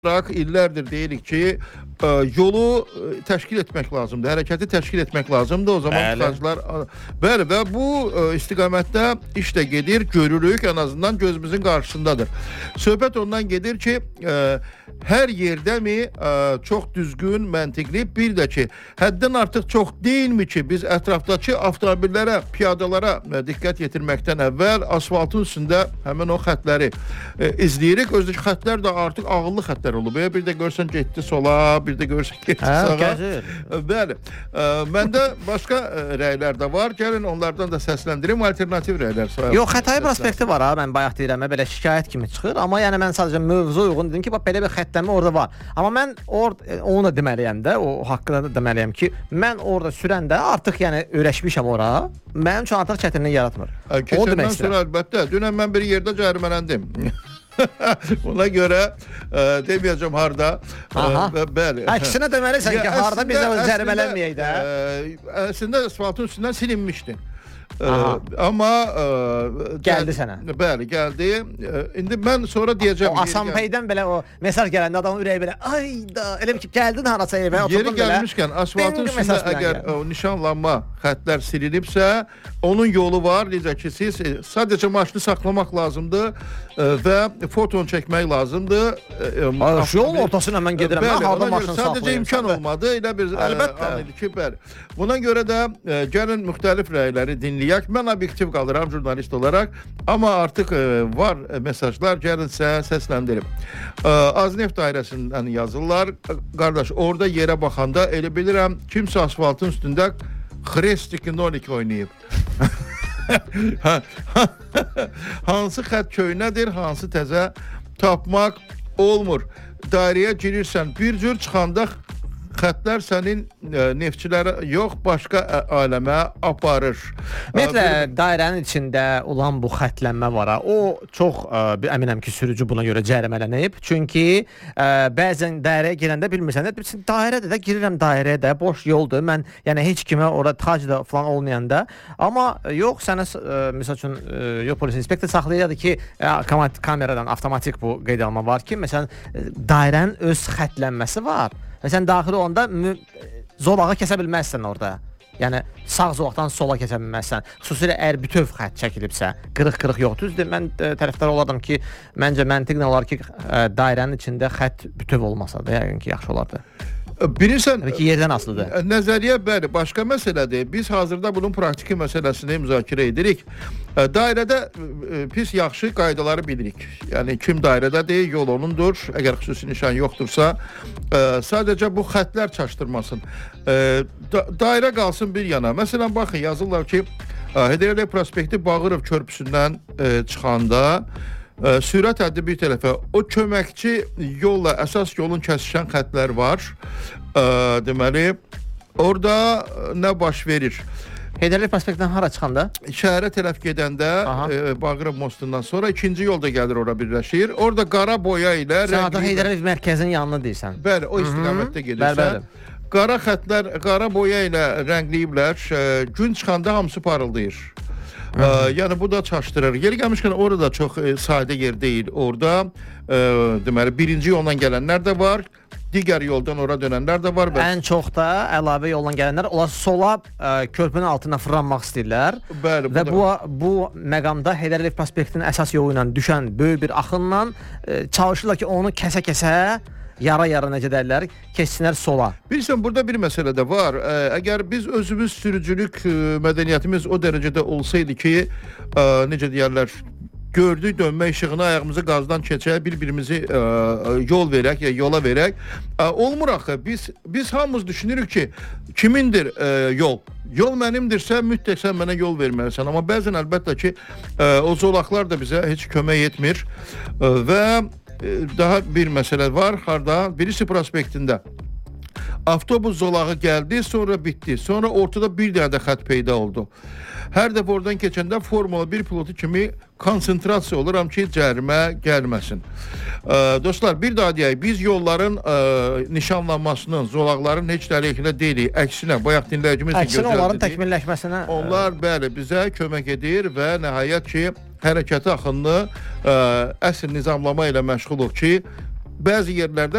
illərdir deyirik ki, yolu təşkil etmək lazımdır, hərəkəti təşkil etmək lazımdır. O zaman tıxaclar... Bəli, və bu istiqamətdə iş də gedir, görürük, en azından gözümüzün qarşısındadır. Söhbət ondan gedir ki, hər yerdə mi çox düzgün, məntiqli, bir də ki, həddən artıq çox deyilmi ki, biz ətrafdakı avtomobillərə, piyadalara diqqət yetirməkdən əvvəl asfaltın üstündə həmin o xətləri izləyirik. Özdəki xətlər də artıq ağıllı xətlər olub. Bir də görsən getdi sola, bir də görsən getdi sağa. Bəli. Məndə başqa rəylər də var. Gəlin onlardan da səsləndirim. Alternativ rəylər. Yox, Xətai prospekti var ha. Mən bayaq deyirəm, belə şikayət kimi çıxır. Amma yəni mən sadəcə mövzu uyğun dedim ki, bax belə bir xəttləmə orada var. Amma mən onu da deməliyəm də, o haqqında da deməliyəm ki, mən orada sürəndə artıq yəni öyrəşmişəm ora. Mənim üçün artıq çətinlik yaratmır. Keçəndən sonra əlbəttə. Dünən mən bir yerdə cərimələndim. Buna görə deməyəcəm harda. Bəli. Əksinə deməlisən ki, harda bizə cərimələnməyək də. Əslində asfaltın üstündən silinmişdi. Amma gəldi sənə. Bəli, gəldi. İndi mən sonra deyəcəm. O Asanpeydən belə o mesaj gələndə adamın ürəyi belə ayda elə bir ki, gəldin harasa evə, oturdun belə. Yeri gəlmişkən asfaltın üstündə əgər nişanlanma xətlər silinibsə, onun yolu var. Necə ki, siz sadəcə maşını saxlamaq lazımdır və foton çəkmək lazımdır. Yolun ortasına mən gedirəm. Harda maşını saxlayım? Sadəcə imkan olmadı. Elə bir an idi ki, bəli. Buna görə də gəlin müxtəlif rəyləri dinləyək. Mən obyektiv qalıram jurnalist olaraq, amma artıq var mesajlar, gəlinsə səsləndirim. Azneft dairəsindən yazırlar. Qardaş, orada yerə baxanda elə bilirəm, kimsə asfaltın üstündə Xrestiki Nolik oynayıb. Hansı xət köynədir, hansı təzə tapmaq olmur. Dairəyə girirsən, bir cür çıxanda xətlər sənin neftçilərə yox, başqa aləmə aparır. Ümumiyyətlə, dairənin içində olan bu xətlənmə var. O çox, əminəm ki, sürücü buna görə cərimələnib. Çünki bəzən dairəyə girəndə bilmirsən, dairədə də girirəm dairəyə də, boş yoldur. Mən yəni heç kimə orada tac da falan olmayanda. Amma yox, sənə, misal üçün, polis inspektor saxlayırdı ki, kameradan avtomatik bu qeyd alma var ki, məsələn, dairənin öz xətlənməsi var. Və sən daxil olanda zolağı kəsə bilməzsən orada. Yəni, sağ zolaqdan sola kəsə bilməzsən. Xüsusilə əgər bütöv xət çəkilibsə, qırıq-qırıq yox. Düzdür, mən tərəfdar olardım ki, məncə məntiqlə olar ki, dairənin içində xət bütöv olmasa da, yəqin ki, yaxşı olardı. Bilirsən, yerdən asılıdır. Nəzəriyyə bəli, başqa məsələdir. Biz hazırda bunun praktiki məsələsini müzakirə edirik. Dairədə pis yaxşı qaydaları bilirik. Yəni kim dairədədir, yol onundur. Əgər xüsusi nişan yoxdursa, sadəcə bu xətlər çaşdırmasın. Dairə qalsın bir yana. Məsələn, baxın, yazırlar ki, Heydər Əliyev prospekti Bağırov körpüsündən çıxanda sürət həddi bir tərəfə, o köməkçi yolla əsas yolun kəsişən xətlər var. Deməli, orada nə baş verir? Heydər Əliyev prospektindən hara çıxanda? Şəhərə tərəf gedəndə, Bağırov mostundan sonra ikinci yolda gəlir, ora birləşir. Orada qara boya ilə... Sən artıq Heydər Əliyev mərkəzinin yanını deyirsən. Bəli, o istiqamətdə gedirsən. Qara xətlər, qara boya ilə rəngləyiblər. Gün çıxanda hamısı parıldayır. Yəni bu da çaşdırır. Yeri gəlmişkən orada çox sadə yer deyil. Orada deməli birinci yoldan gələnlər də var, digər yoldan ora dönənlər də var. Ən çox da əlavə yoldan gələnlər onlar sola körpünün altına fırlanmaq istəyirlər. Bəli, və bu məqamda Heydər Əliyev prospektinin əsas yolu ilə düşən böyük bir axınla çalışırlar ki, onu kəsə-kəsə yara-yara necə dərlər, keçsinlər sola. Bilirsən, burada bir məsələ də var. Əgər biz özümüz sürücülük mədəniyyətimiz o dərəcədə olsaydı ki, necə deyərlər, gördük dönmə işığına ayağımızı qazdan keçək, bir-birimizi yol verək, ya yola verək. Olmur axı. Biz hamımız düşünürük ki, kimindir yol? Yol mənimdirsə, mütləq sən mənə yol verməlisən. Amma bəzən əlbəttə ki, o zolaqlar da bizə heç kömək etmir. Və daha bir məsələ var, harda? Birisi prospektində. Avtobus zolağı gəldi, sonra bitdi. Sonra ortada bir dənə də xət peyda oldu. Hər dəfə oradan keçəndə Formula 1 pilotu kimi konsentrasiya oluram ki, cərimə gəlməsin. Dostlar, bir daha deyək, biz yolların nişanlanmasının, zolaqların heç əleyhinə deyilik. Əksinə, bayaq dinləyicimiz əksinə onların təkmilləşməsinə onlar bəli bizə kömək edir və nəhayət ki, hərəkəti axınını əsl nizamlama ilə məşğuluq ki, bəzi yerlərdə